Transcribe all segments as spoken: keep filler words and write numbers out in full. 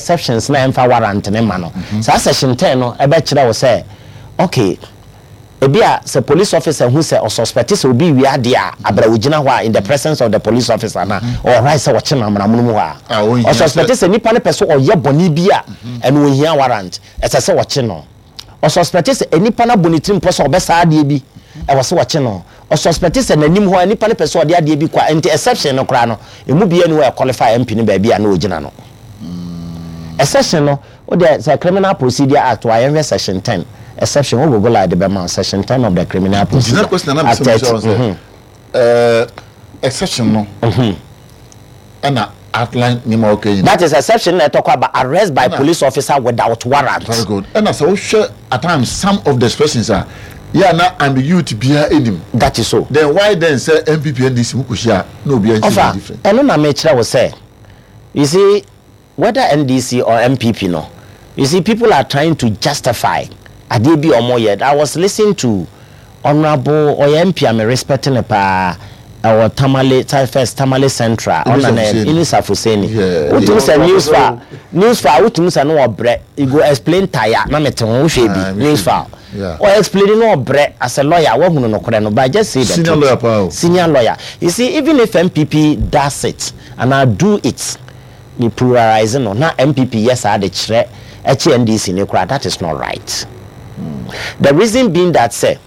exceptions na emfa warrant ne ma no so section ten no ebe kire wo say okay ebia se police officer who say or suspect say obi wi ade a abrawugina ho in the presence of the police officer na or right say wo chena amramu mu ha or suspect say nipa ne person or ye boni bi a eno ohia warrant ese say wo cheno or suspect say nipa na bonitim person obesa ade bi e wo say wo cheno or suspect say nanim ho nipa ne person ode ade bi kwa anti exception no kra no emu bi enu we qualify M P ne ba bia na ogina no exception no o the criminal procedure act wa yen section ten exception we go like the Bema section ten of the criminal procedure act. Mm-hmm. Uh, exception no mhm and outline ni ma okay that is exception that talk about arrest by police officer without warrant. Very good. And so sure at times some of the expressions are yeah na ambiguity bia enim. That is so. Then why then say M P P N D C mukushia no be different. And no me kira will say you see whether N D C or M P P no you see people are trying to justify Adebi Omoyed. I was listening to Honorable or M P I'm respecting a pa our Tamale first Tamale Central on an Inisa Fuseni. Utum say news file. News file utum say no bre. You go explain tire na meton wo hwe bi news file. Or explain no bre as a lawyer wo hunu no kore no but just say that senior lawyer pa. Senior lawyer. You see even if M P P does it and I do it me pluralizing no na M P P yes I dey kire H N D C ne kura that is not right. The reason being that say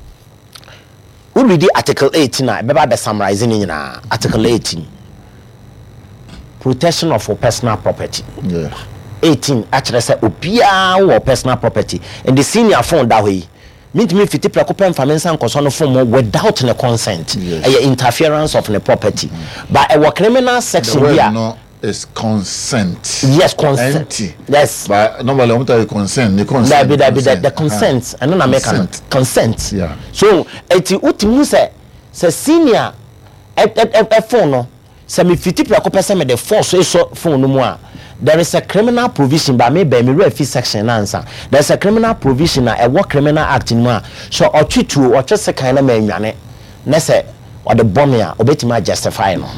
we read the article eighteen na beba be summarizing in na article eighteen protection of personal property. Yeah. eighteen actually say obia or personal property and the senior phone that way mean me fifty preoccupant family concern form without the consent. Yes. A interference of the property. Mm. But a criminal section here no is consent. Yes, consent. Empty. Yes. But normally, I want to consent. The consent. That be that be the consent. I don't know make consent. Yeah. So, eti utimu se se senior e e e phone no. Se me fifty preoccupant se me the force so phone no mo. There is a criminal provision by me by me refi section answer. There is a criminal provision a work criminal act in mo. So ochitu or just a kind of man yane. Na se or the bomber obetima justify no.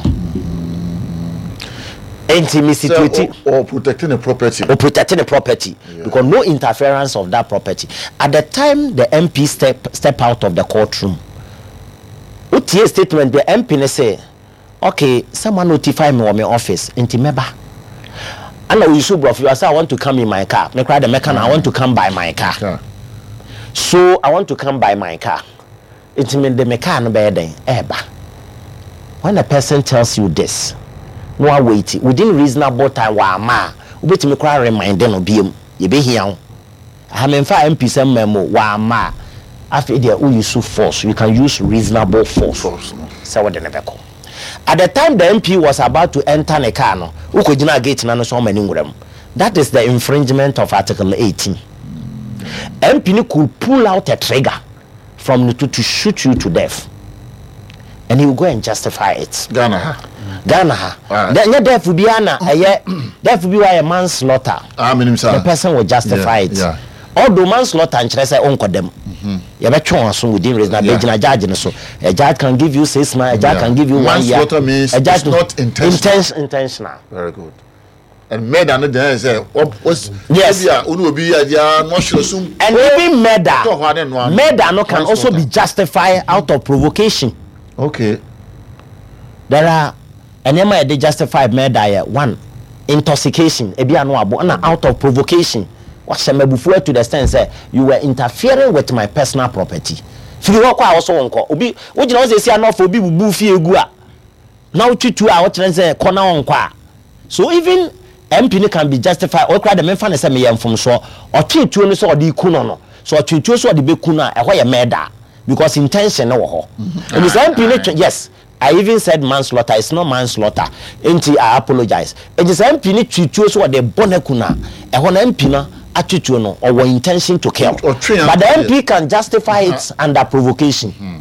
Intimacy so, or, or protecting the property or protecting the property yeah. Because no interference of that property at the time the M P step step out of the courtroom. Utie statement the M P say okay someone notify me or my office inti meba and now you so bro you say I want to come in my car me cry the mechanic I want to come by my car yeah. So I want to come by my car inti the mechanic be den eba when a person tells you this no wait within reasonable time wa ma obetimi kwa remind no biem ye be hia ha me mfa M P sem memo wa ma after there we use force you can use reasonable force so what the nebeko at the time the M P was about to enter the car no ukojina gate na no so mani ngurem that is the infringement of article eighteen. M P could pull out a trigger from the to, to shoot you to death and he will go and justify it. Ghana Ghana. Then your death will be ana. Death will be a manslaughter. Ah, the person will justify yeah, it. Yeah. Although manslaughter and say unko them. You bet you so within reasonable age na judge so. A judge can give you six months. A judge yeah. can give you one year. Manslaughter means a judge it's not intentional. Intention, intentional. Very good. And murder no dey say what's yes. Unu obi ya no sure sum. And even murder. Murder no can also be justified out of provocation. Okay. There are and then they justify murder one intoxication ebi anu abo na out of provocation what shame before to the extent say you were interfering with my personal property firi wo kwa also wonko obi wo gina wo say anu for obi bubu fi egu a na ututu a wo kire say kona wonko a so even M P can be justified o kra the memfa ne say me yemfom so o twetuo no so o di ku no no so o twetuo so o di be ku no a ehwo ye murder because intention no wo ho and this M P yes I even said manslaughter. It's not manslaughter. Enti I apologize. It is M P ni twitwo so the bonekuna. E ho na M P na atwitwo no or intention to kill. But the M P can justify it under provocation. Mm.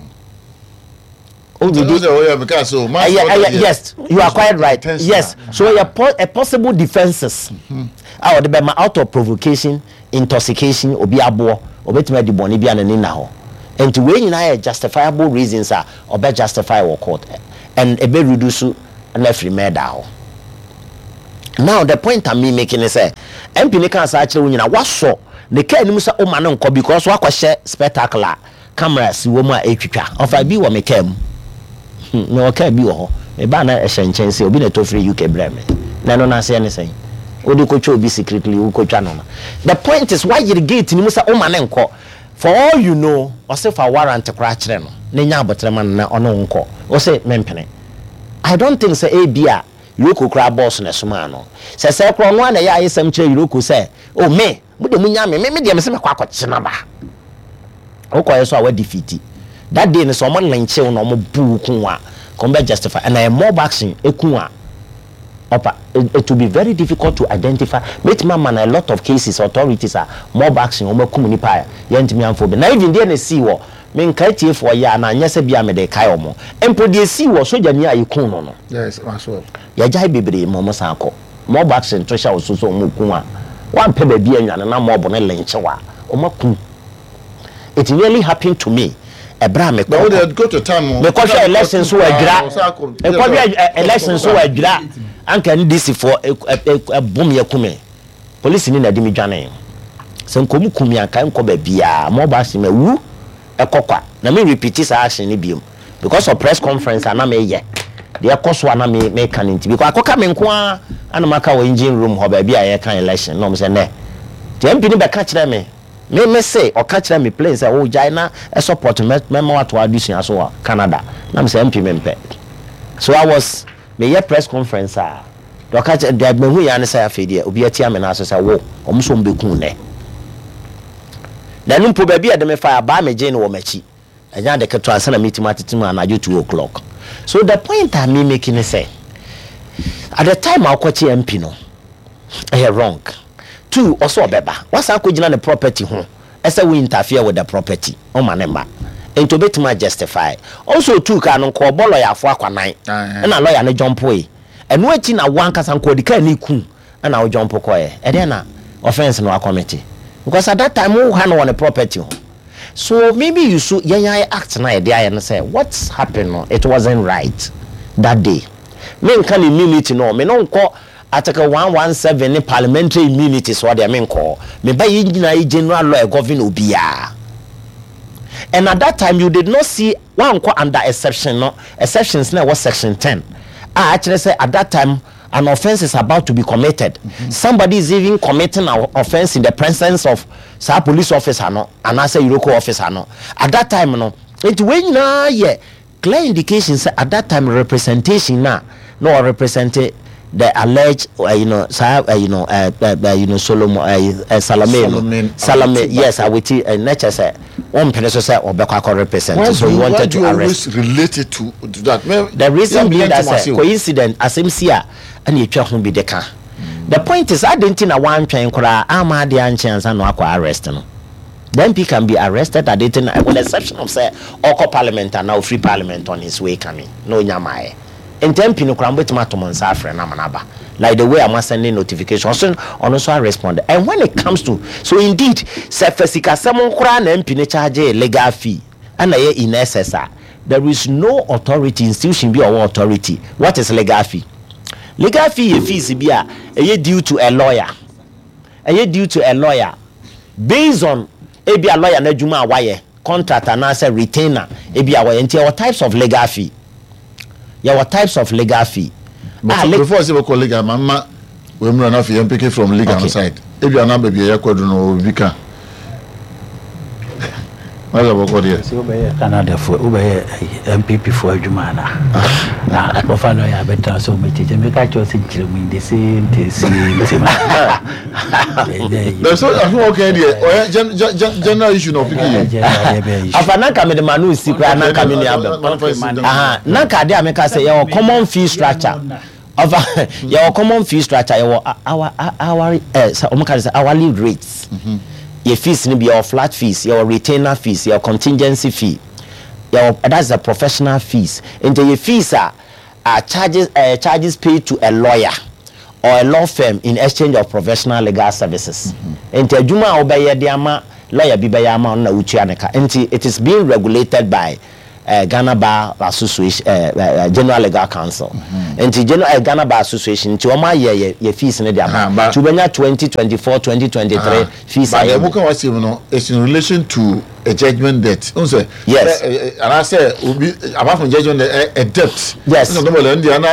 Oh, you do so uh, yeah, uh, yes, you are quite right. Yes, so a, po a possible defenses. Ah, the be out of provocation, intoxication, obi abo, obetime di boni bia na ni na ho. And to when you know justifiable reasons are or be justify or court and a be reduce and free murder. now the point I'm making is say M P ne kan sa akire wunyina waso ne ka anim say o ma ne nko because wakɔhye spectacular cameras wo mu a etwitwa ofa bi wo me kam no ka bi wo ho e ba na ehye nchen say obi na to free U K breme na no na say ne say odi ko twa obi secretly wo ko twa no the point is why you gate ni mu say o ma ne nko for all you know o say for warrant kra akire no ne nya abotrema na ono nko o say mempene I don't think say e bia Yuroko kra boss na soma no se se kro no na ya ayesam kire Yuroko say oh me mu de mu nya me me de me se me kwa kwache na ba o kwa yeso a wa defeat that day ne so mo lenche no mo bu ku a come be justify and a mob action eku a opa it, it will be very difficult to identify met man a lot of cases authorities are mob action o makum ni pa ya ntimi amfo be na even dey na see wo me nka tie for ya na anya se bia me de kai omo empo dey see wo soja ni ayekun no no yes maso ya jai bebre mo mo san ko mob action to sha so so mo kun a wan pe ba bia nwane na mob ne lenche wa o makum it really happened to me ebra me ko they go to time me ko share elections so adwira e ko be elections so adwira anka ndi si for bom yakume police ni na di mi dwane se nkomu kumi anka nko ba bia mo ba si mawu ekokwa na me repeat this action ni biom because of press conference ana me ye de ekoso ana me me kan nti because akoka me nko a ana maka wo engine room ho ba bia ye kan election no me se ne ti M P ni be ka kire me me me say o ka kire me place e wo jai na e support me me ma wato adusua so Canada na me say M P me mpe so I was me ye press conference ah do ka de me hu ya ne say afedi obi atia me na so say wo omso mbekun ne na numpo ba bia de me fa ba me je ne wo machi anya de keto asana meeting atitim anajo two o'clock so the point I me making is say at the time I kwachi M P no eh wrong two also obeba what's akogina the property ho ese we interfere with the property o manemba ento betima justify also two ka no ko bolo ya afo akwanan na lawyer ne jump we eno achi na wan kasa nko dika ni ku na o jump ko e e dey na offense no committee because at that time who had on the property ho so maybe you so yan act na e dey and say what's happened no it wasn't right that day me nka ni immunity no me no nko Article one seventeen parliamentary immunity so they mean call me by general law governor obia. And at that time you did not see one call under exception no exceptions now was section ten. I actually say at that time an offense is about to be committed. Mm-hmm. Somebody is even committing an offense in the presence of sa police officer no and I say Yuroko officer no. At that time no it when na yeah clear indications at that time representation na no represented the alleged uh, you know uh, you know uh, uh, you know Solomon uh, uh, Salome Salome yes I will tell uh, nature say one person say obekwa represent why so you, he wanted to arrest related to, to that well, the reason being that say coincident asemsia and you twa ho bi deka the point is I didn't think na one twen kura ama de anchance no akwa arrest no then he can be arrested at it with the exception of say oko parliament and now free parliament on his way coming no nyamae in tempi no krambo tomato monsa afre na manaba like the way I'm sending notification also on also I respond and when it comes to so indeed se fesika semon kra na mp ne charge legal fee and na in S S R there is no authority institution be or authority what is legal fee legal fee fees be a e due to a lawyer e due to a lawyer based on e be a lawyer na djuma awaye contractor na say retainer e be awaye nti what types of legal fee there were types of legal fee. But ah, before I say what legal, mama, we run off M P K from legal okay. side. If you are not baby, you could know Vika. What's about what here? So we Canada for we M P P for Jumana. Na atofano ya better so much. Me catch us in Chilwin the same the same. That's so okay there. General issue no picky. Afana ka me the manu sikwa na ka me ni abem. Aha, na ka dey ameka say your common fee structure. Of your common fee structure your our our eh so omeka say hourly rates. Mhm. Your fees ni be your flat fees, your retainer fees, your contingency fee. Your that's the professional fees. And your fees are, are charges uh, charges paid to a lawyer or a law firm in exchange of professional legal services. And the juma obey the ama lawyer be by ama na uchianeka. And it is being regulated by uh, Ghana Bar Association, uh, uh, General Legal Council. Mm-hmm. And the General uh, Ghana Bar Association, to my year, your fees in the amount. To be twenty twenty-four, twenty twenty-three fees. But the book was it's in relation to a judgment debt. Yes. And I say, apart from judgment, a debt. Yes. No, no,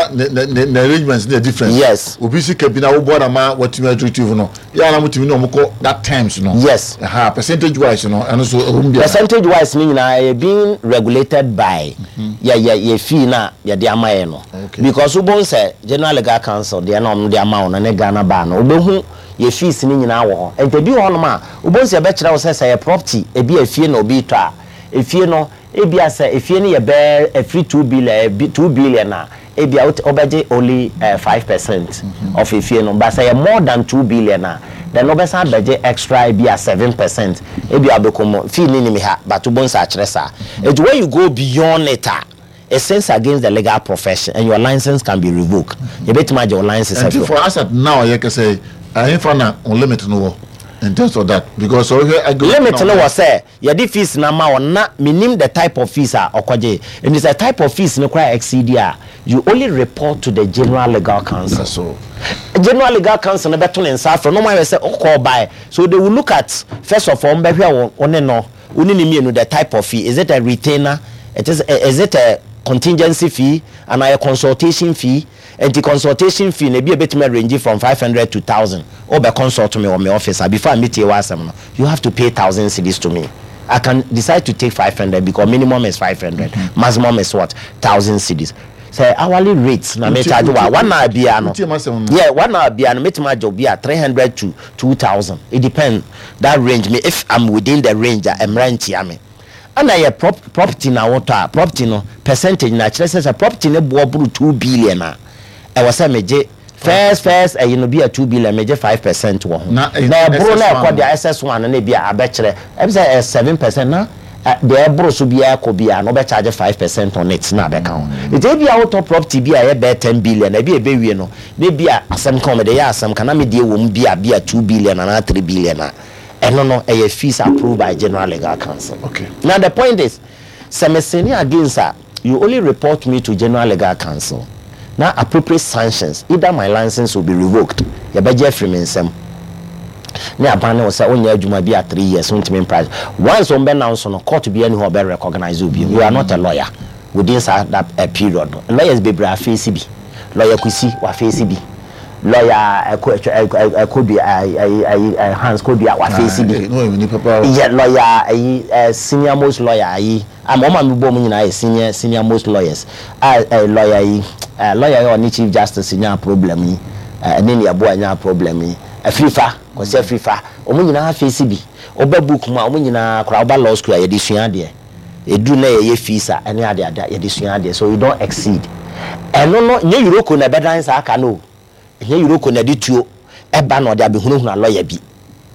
the arrangements are different. Yes. Obisi Kabina, what am I, what you are to know? Yeah, I'm to know that times, you know. Yes. Uh, percentage wise, you know, and also percentage wise, meaning I being regulated by yeah, yeah, yeah, fee na yeah, the amount. Because Ubon said General Legal Council, they are not the amount and a Ghana ban. Ubu, your fees in our and to be on ma. Ubon say better says a property, a be a fee no be tra. If you know, a be as if you need a bear a free two billion, two billion now. It be out obey only five percent of if you know, but say more than two billion now. Then no better budget extra be a seven percent. It be a become feeling me ha, but to bones are tresa. It's where you go beyond it. A sense against the legal profession and your license can be revoked. You better imagine your license. And for us at now, you can say, I ain't found a unlimited no. In terms of that, because so here I go. Limit no was say, your fees na ma or not minim the type of fees are okoje. And it's a type of fees no cry exceed ya. You only report to the General Legal Council. That's so. General Legal Council na beton in South no man say call by. So they will look at first of all, maybe on no, unini the type of fee. Is it a retainer? It is is it a contingency fee and a consultation fee? And the consultation fee may be a bit more ranging from five hundred to thousand. Or by consult me or my officer before I meet you. You have to pay thousand cedis to me. I can decide to take five hundred because minimum is five hundred, mm-hmm. maximum is what thousand cedis. Say hourly rates na me charge one hour bia no. Yeah, one hour bia no me charge bia three hundred to two thousand. It depends that range me if I'm within the range I'm renting me. And I prop property na water property no percentage na says a property ne bo two billion na. I was a major first first and you know be a two billion major five percent one. Now bro na the S S one and be a better I say seven percent na the bro so be a ko be no be charge five percent on it na be count. It be out of property be a be ten billion e be e be we no be a asem come dey asem kana me dey wo be a be a two billion and three billion na. And no no a fees approved by General Legal Council. Okay. Now the point is semeseni against her you only report me to General Legal Council. Now appropriate sanctions either my license will be revoked your budget free means some na abane was say only adwuma be at three years ultimate price once on be now so no court be any who be recognize you you are not a lawyer within that a period lawyers be bra face bi lawyer kusi wa face bi lawyer could be I hands could be wa face bi yeah lawyer senior most lawyer I'm on my bom nyina senior senior most lawyers a lawyer Uh, lawyer or chief justice in your problem ni and then your boy nya problem ni a FIFA ko say FIFA o mu nyina face bi oba book ma o mu nyina kra oba law school ya de sua de e du na ye feesa ene ade ade ya de sua de so you don't exceed and no no nye euroko na bedan sa aka no nye euroko na de tuo e ba na ode abehunu hunu lawyer bi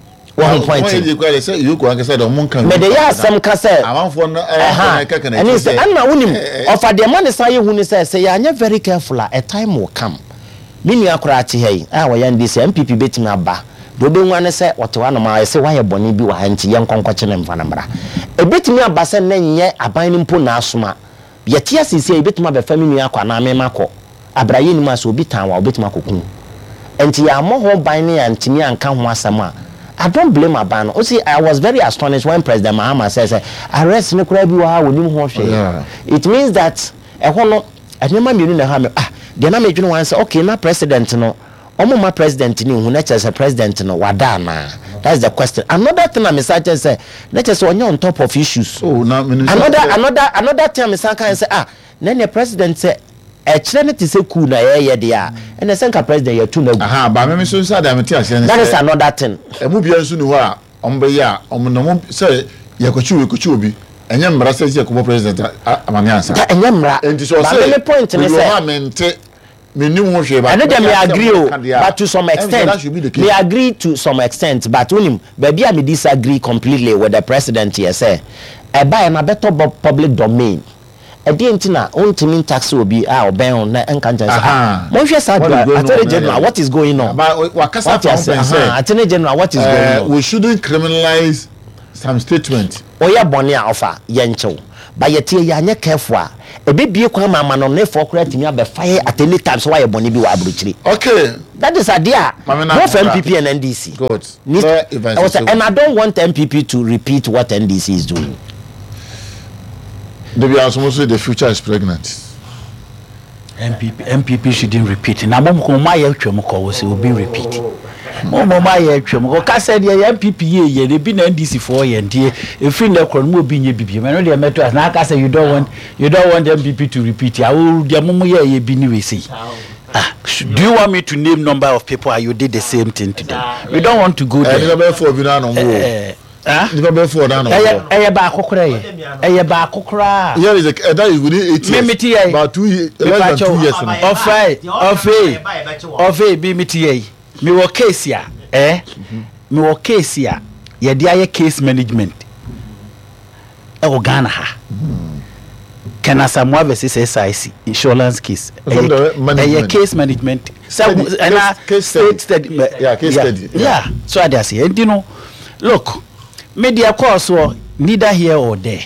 one point you say you go and say the monk me dey asem ka say amanfo no eh ka kana and say and na wonim offer the money say you hunu say say you very careful a time will come me nua kura achi hey ah wo yan this M P P betimi aba do be nwa ne say wotewa no ma say why boni bi wa hanchi ye nkonkoche ne mfa na mra e betimi aba say na nye aban ni mpo na asoma ye tia sisi e betimi aba family nua kwa na me makọ abraye ni ma so obi tan wa obetimi akokun enti ya mo ho ban ne ya ntimi anka ho asama I don't blame Abano. You see, I was very astonished when President Mahama says, "Arrest no crab you are with It means that a whole I remember me in the hammer. Ah, the name you know say, okay, now president no. Omo ma president ni who next as a president no wadana. That's the question. Another thing I'm saying say, let us on on top of issues. Oh, now another another another thing I'm saying say, ah, then the president say a trinity say cool na ye de a and the senka president you too na aha ba me so say that that is another thing e mu bia nso ni ho a ombe ya omno say ye kwachi we kwachi obi enye mmara say say ko president amane ansa enye mmara enti so say the point ni say me ni wo hwe ba and them me agree o but to some extent me agree to some extent but unim baby I me disagree completely with the president here say e buy na better public domain e dey ntina ontimi tax obi a oben on na enka ntansa mo hwe sa attorney general what is going on but wakasa from attorney general what is going on we shouldn't criminalize some statement oya boni a offer ye nchew but yet ye anya careful e be bie kwa ma no ne for correct me abefa at any time so why boni bi wa abruchiri. Okay, that is idea both M P P and N D C. Good. Need, I was, and I don't want M P P to repeat what N D C is doing. They be also the future is pregnant. M P P M P P shouldn't repeat. Na mo ko ma ye twem ko wo se obi repeat. Mo mo ma ye twem ko ka said ye M P P ye ye ne bi na N D C for ye ntie e fi na kro mo obi nye bibi. Me no dey meto as na ka say you don't want you don't want M P P to repeat. Ya wo dey mo mo ye ye bi ni we say. Ah, do you want me to name number of people you did the same thing to them? We don't want to go there. Eh, number four bi na no. Eh, ah? Number four na no. Eh, eh ba akokora ye. Eh ba akokora. Here is a that is within eight years. Me meti ye. About two years, less than two years now. Ofe, ofe. Ofe bi meti ye. Me wo case ya. Eh? Me wo case ya. Ye dia ye case management. E wo Ghana ha. Can Asamoah versus S I C insurance case. A case management. So, case study. Yeah, case study. Yeah. So I say, and you know, look, media course or neither here or there.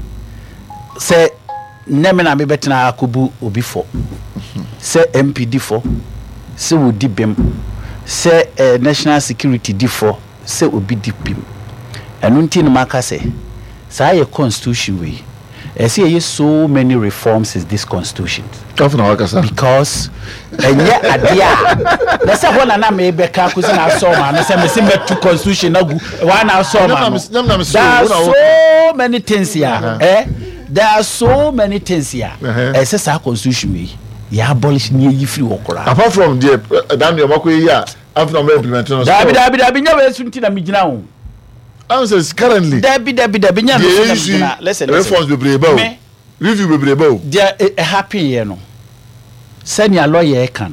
Say, Nemena me betina akubu obi for. Say M P D for. Say we di bem. Say uh, national security di for. Say obi di bem. And unti no maka say, say a constitution way. I see so many reforms in this constitution. Because and yet idea. Let's say one and me beka kusi na so man. Let's say me see me two constitution na one na so man. There are so many things here. Eh? There are so many things here. I say sa constitution we ya abolish ni yi free okora. Apart from the that you mako here after me implementing. Dabi dabi dabi nya we sunti na migina ho. Answers currently. Dabi dabi dabi nya no sunti. Listen. Reforms be brebe. Review be brebe. They a happy here no. Send your lawyer can.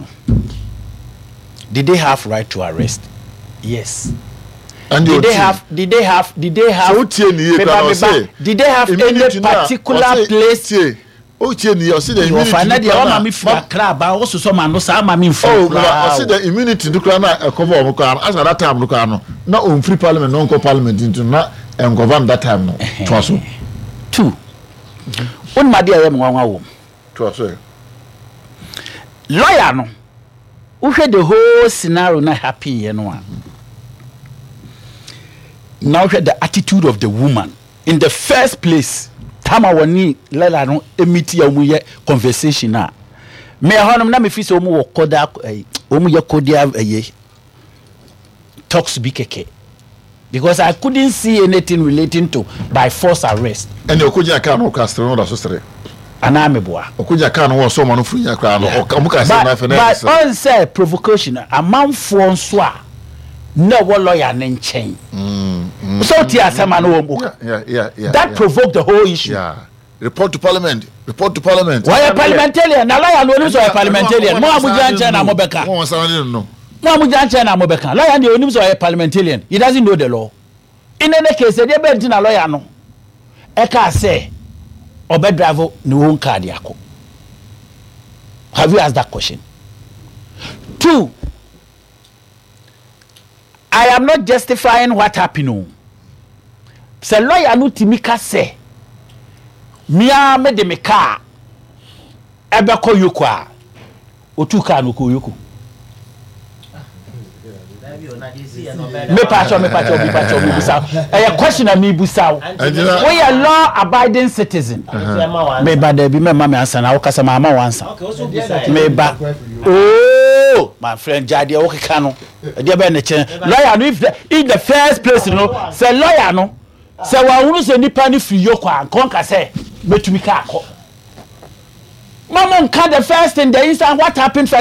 Did they have right to arrest? Yes. And did they have did they have did they have so paper, did they have any particular place? Oh, Jenny, you see the immunity. Also, some man no say mama for. Oh, I see the immunity to crown a cover of crown. As at that time, look, no, not on free parliament, non co parliament into not and govern that time. No, twice. Two. One my dear young one. Twice. Lawyer no. Who had the whole scenario not happy, you know. Now had the attitude of the woman in the first place. Tama wani lela no emiti ya umuye conversation na me honom na me fi so mu wo koda omu ye kodia eye talks be keke because I couldn't see anything relating to by force arrest and okoja ka no kastre no da so sere ana meboa okoja ka no wo so ma no funya kra no omuka se na fe na but on say provocation amanfo nso a no what lawyer nchen mm so ti asema no wo yeah yeah yeah that yeah. provoked the whole issue. Yeah, report to parliament report to parliament why a parliamentarian na lawyer no so a parliamentarian mo amuja nchen na mo beka mo sanade no mo amuja nchen na mo beka lawyer dey onim so a parliamentarian he doesn't know the law in any case dey be na lawyer no e ka say obe drive no own card yako. Have you asked that question? Two, I am not justifying what happened. Se lawyer no timika say mia me de me car ebe ko yoko a otu car no ko yoko me pacho me pacho me pacho me busa e question am me busa we are law abiding citizen me ba da bi me ma me answer na wo kasa ma ma wansa me ba oh my friend Jade o keka no e de be ne chen lawyer no if the, in the first place no say lawyer no say wa hunu se nipa ni free yoko an konka say betumi ka akọ mama nka the first thing the instant what happened first